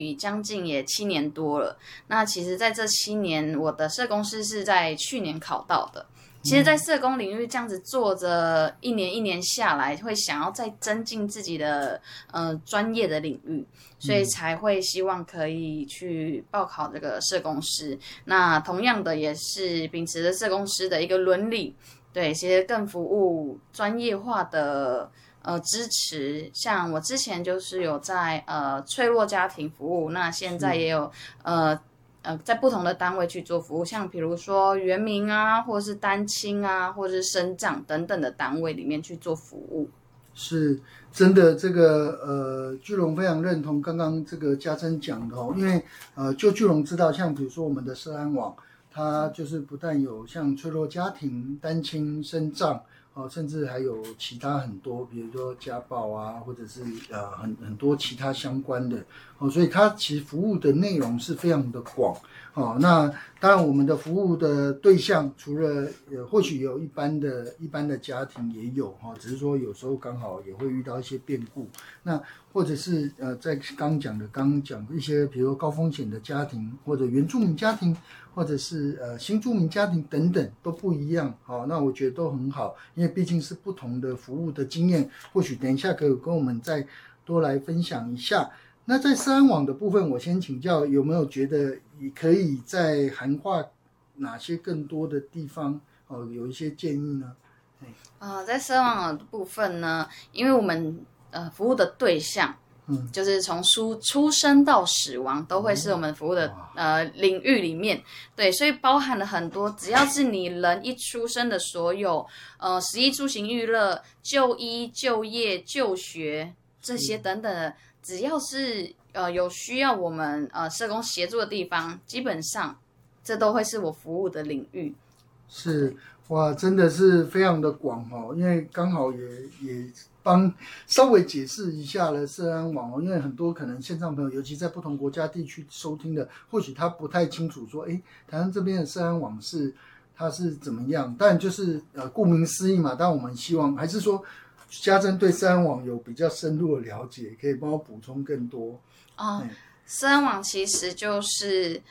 将近也7年多了。那其实在这7年，我的社工师是在去年考到的。其实，在社工领域这样子做着一年一年下来，会想要再增进自己的专业的领域，所以才会希望可以去报考这个社工师。那同样的，也是秉持着社工师的一个伦理，对，其实更服务专业化的支持。像我之前就是有在脆弱家庭服务，那现在也有在不同的单位去做服务，像比如说原民啊，或者是单亲啊，或者是身障等等的单位里面去做服务。 是真的，这个巨龙非常认同刚刚这个家珍讲的因为就巨龙知道，像比如说我们的社安网，它就是不但有像脆弱家庭、单亲、身障。甚至还有其他很多，比如说家暴啊，或者是很多其他相关的所以它其实服务的内容是非常的广那当然我们的服务的对象除了或许有一般的家庭也有只是说有时候刚好也会遇到一些变故，那或者是在刚讲一些比如说高风险的家庭，或者原住民家庭，或者是新住民家庭等等都不一样那我觉得都很好，因为毕竟是不同的服务的经验，或许等一下可以跟我们再多来分享一下。那在社安网的部分，我先请教有没有觉得也可以再涵化哪些更多的地方有一些建议呢？ 在社安网的部分呢，因为我们服务的对象就是从出生到死亡都会是我们服务的领域里面，对，所以包含了很多，只要是你人一出生的所有食衣住行娱乐、就医、就业、就学这些等等的，只要是有需要我们社工协助的地方，基本上这都会是我服务的领域。 是哇，真的是非常的广因为刚好也帮稍微解释一下了社安网因为很多可能线上朋友，尤其在不同国家地区收听的，或许他不太清楚说，台湾这边的社安网它是怎么样？但就是顾名思义嘛，但我们希望还是说，家珍对社安网有比较深入的了解，可以帮我补充更多社安网其实就是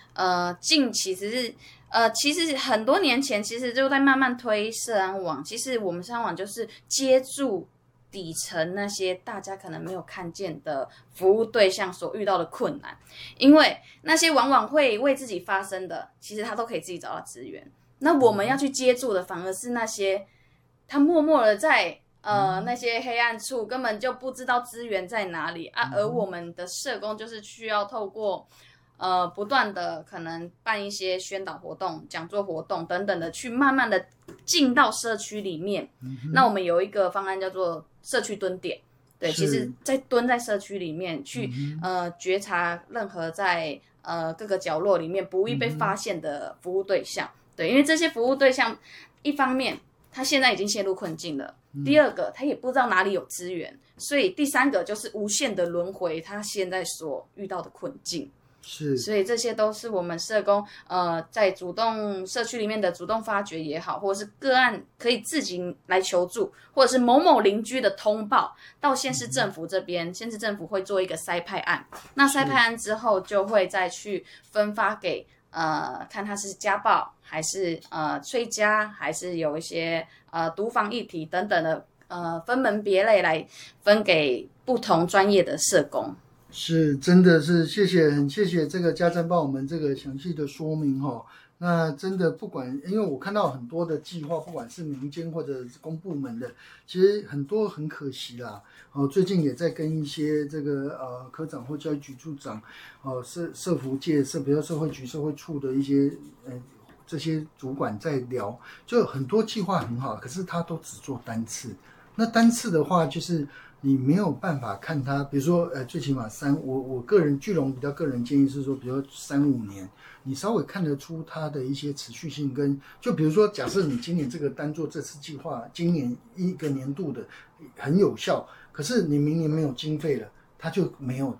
其实很多年前其实就在慢慢推社安网。其实我们社安网就是接住底层那些大家可能没有看见的服务对象所遇到的困难，因为那些往往会为自己发声的，其实他都可以自己找到资源。那我们要去接住的反而是那些他默默的在那些黑暗处根本就不知道资源在哪里而我们的社工就是需要透过不断的可能办一些宣导活动、讲座活动等等的，去慢慢的进到社区里面。那我们有一个方案叫做社区蹲点，对，其实在蹲在社区里面去觉察任何在各个角落里面不易被发现的服务对象。对，因为这些服务对象一方面他现在已经陷入困境了，第二个他也不知道哪里有资源，所以第三个就是无限的轮回他现在所遇到的困境。 是， 所以这些都是我们社工在主动社区里面的主动发掘也好，或者是个案可以自己来求助，或者是某某邻居的通报到县市政府这边，县市政府会做一个筛派案，那筛派案之后就会再去分发给看他是家暴还是催家，还是有一些毒防议题等等的分门别类来分给不同专业的社工。 是，真的是很谢谢这个家珍帮我们这个详细的说明那真的不管，因为我看到很多的计划，不管是民间或者是公部门的，其实很多很可惜啦。最近也在跟一些这个科长或教育局处长，社福界比如社会局、社会处的一些这些主管在聊，就很多计划很好，可是他都只做单次。那单次的话，就是你没有办法看它，比如说最起码我个人巨龙比较个人建议是说，比如说3-5年，你稍微看得出它的一些持续性跟，就比如说假设你今年这个单做这次计划，今年一个年度的很有效，可是你明年没有经费了，它就没有做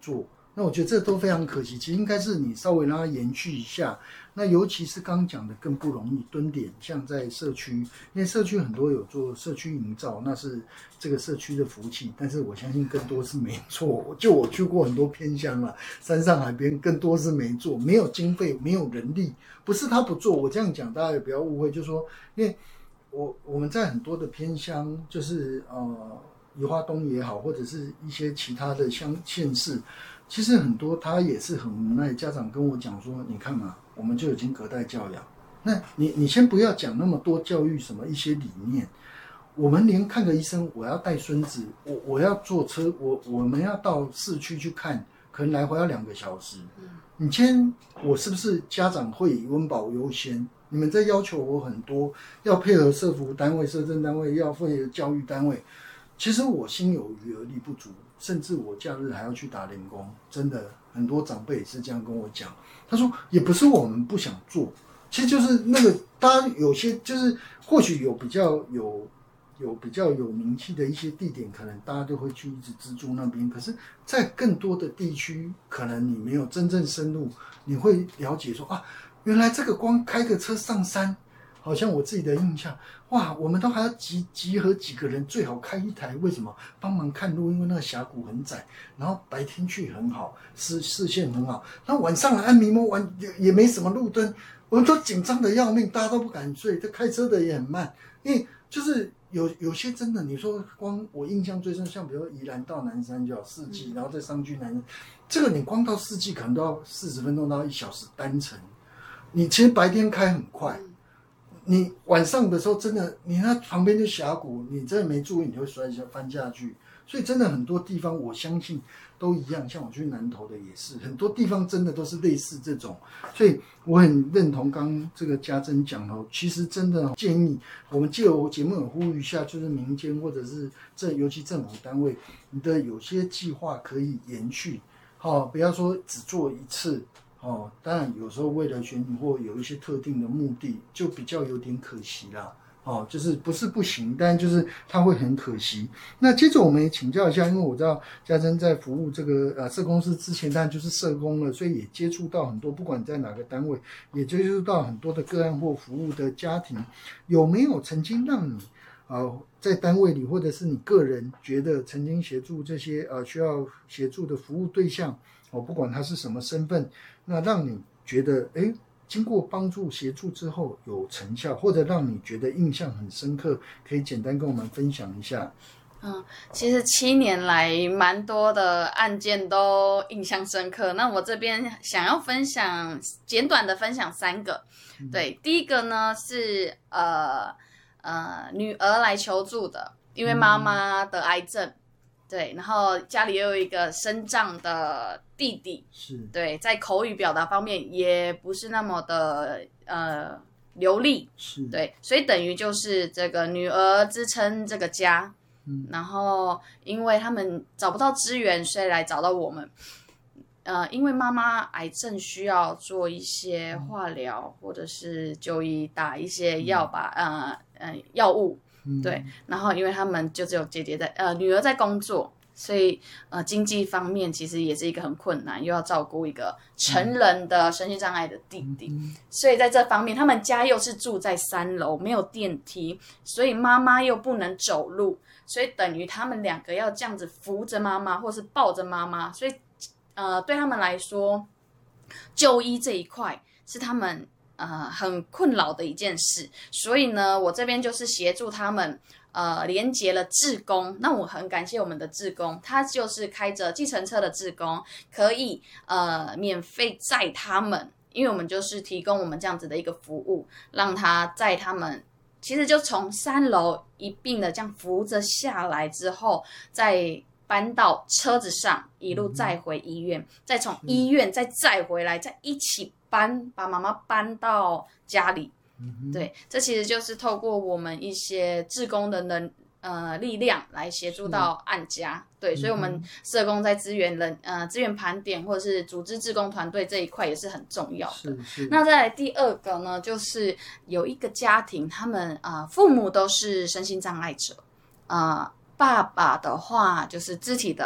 那我觉得这都非常可惜，其实应该是你稍微让它延续一下。那尤其是刚刚讲的更不容易蹲点，像在社区，因为社区很多有做社区营造，那是这个社区的福气，但是我相信更多是没做。就我去过很多偏乡了，山上海边更多是没做，没有经费，没有人力，不是他不做。我这样讲大家也不要误会，就是说，因为我们在很多的偏乡，就是宜花东也好，或者是一些其他的县市。其实很多他也是很无奈，家长跟我讲说，你看嘛，我们就已经隔代教养，那你先不要讲那么多教育什么一些理念，我们连看个医生，我要带孙子，我要坐车，我们要到市区去看，可能来回要2个小时。你今天我是不是家长会以温饱优先？你们在要求我很多，要配合社福单位、社政单位，要配合教育单位。其实我心有余而力不足，甚至我假日还要去打零工，真的很多长辈也是这样跟我讲。他说也不是我们不想做，其实就是那个大家有些就是或许有比较有名气的一些地点，可能大家都会去一直资助那边。可是，在更多的地区，可能你没有真正深入，你会了解说啊，原来这个光开个车上山。好像我自己的印象，哇，我们都还要集合几个人，最好开一台，为什么？帮忙看路，因为那个峡谷很窄，然后白天去很好，视线很好，然后晚上来按迷蒙玩也没什么路灯，我们都紧张的要命，大家都不敢睡，这开车的也很慢，因为就是有些真的，你说光我印象最深，像比如说宜兰到南山就要4季，然后再上去南山，这个你光到4季可能都要40分钟到1小时单程，你其实白天开很快。你晚上的时候真的，你那旁边就峡谷，你真的没注意，你会翻下去。所以真的很多地方，我相信都一样。像我去南投的也是，很多地方真的都是类似这种。所以我很认同刚这个家珍讲的，其实真的建议我们借由节目也呼吁一下，就是民间或者是尤其政府单位，你的有些计划可以延续，不要说只做一次。当然有时候为了选举或有一些特定的目的，就比较有点可惜啦。就是不是不行，但就是它会很可惜。那接着我们也请教一下，因为我知道家珍在服务这个社公司之前，当然就是社工了，所以也接触到很多，不管在哪个单位，也接触到很多的个案或服务的家庭。有没有曾经让你在单位里，或者是你个人觉得曾经协助这些需要协助的服务对象，不管他是什么身份，那让你觉得经过帮助协助之后有成效，或者让你觉得印象很深刻，可以简单跟我们分享一下。 其实7年来蛮多的案件都印象深刻。那我这边想要简短的分享3个。对，第一个呢是女儿来求助的，因为妈妈得癌症。对，然后家里又有一个身障的弟弟， 是对，在口语表达方面也不是那么的流利， 是对，所以等于就是这个女儿支撑这个家，然后因为他们找不到资源，所以来找到我们。因为妈妈癌症需要做一些化疗，或者是就医打一些药药物。对，然后因为他们就只有姐姐女儿在工作，所以经济方面其实也是一个很困难，又要照顾一个成人的身心障碍的弟弟，所以在这方面他们家又是住在3楼，没有电梯，所以妈妈又不能走路，所以等于他们2个要这样子扶着妈妈或是抱着妈妈，所以对他们来说就医这一块是他们很困扰的一件事，所以呢，我这边就是协助他们连结了志工。那我很感谢我们的志工，他就是开着计程车的志工，可以免费载他们，因为我们就是提供我们这样子的一个服务，让他载他们。其实就从3楼一并的这样扶着下来之后，再搬到车子上，一路载回医院，再从医院再载回来，再一起把妈妈搬到家里。对，这其实就是透过我们一些志工的力量来协助到案家。对，所以我们社工在资源盘点或者是组织志工团队这一块也是很重要的。 是那再来第2个呢，就是有一个家庭，他们父母都是身心障碍者，爸爸的话就是肢体的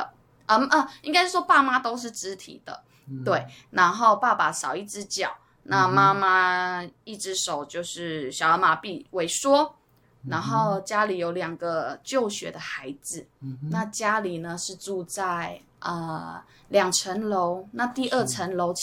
应该是说爸妈都是肢体的，对，然后爸爸少一只脚，那妈妈一只手就是小儿麻痹萎缩，然后家里有2个就学的孩子，那家里呢是住在2层楼，那第2层楼